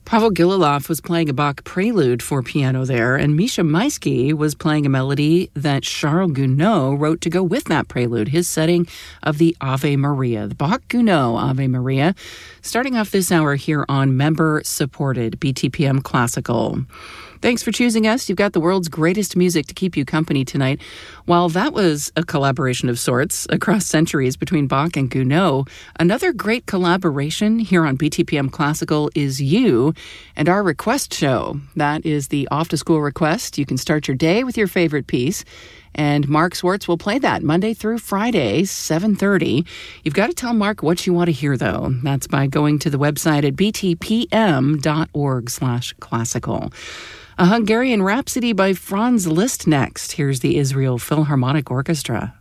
Pavel Gililov was playing a Bach prelude for piano there, and Misha Maisky was playing a melody that Charles Gounod wrote to go with that prelude, his setting of the Ave Maria, the Bach-Gounod Ave Maria, starting off this hour here on member-supported BTPM Classical. Thanks for choosing us. You've got the world's greatest music to keep you company tonight. While that was a collaboration of sorts across centuries between Bach and Gounod, another great collaboration here on BTPM Classical is you and our request show. That is the off-to-school request. You can start your day with your favorite piece, and Mark Swartz will play that Monday through Friday, 7:30. You've got to tell Mark what you want to hear, though. That's by going to the website at btpm.org/classical. A Hungarian Rhapsody by Franz Liszt next. Here's the Israel Philharmonic Orchestra.